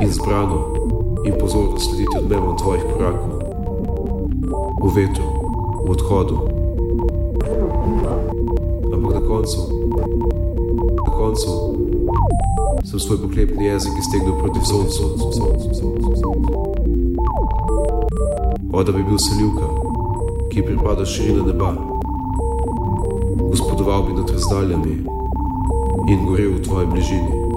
in zbrano in pozorno slediti odmevom tvojih korakov. V vetru, v odhodu. Ampak na koncu sem svoj pohlepni jezik iztegnil proti soncu. O, da bi bil selivka, ki pripada širina neba, gospodoval bi nad razdaljami in gorel v tvoji bližini.